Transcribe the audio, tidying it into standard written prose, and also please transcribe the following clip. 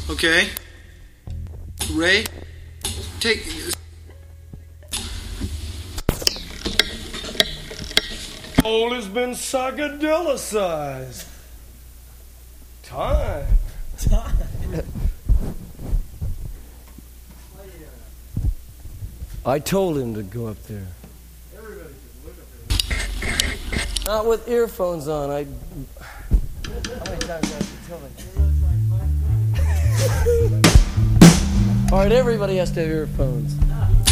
Okay. Ray, take... All has been psychedelicized. Time. I told him to go up there. Not with earphones on. How many times do I have to tell him? All right, everybody has to have earphones.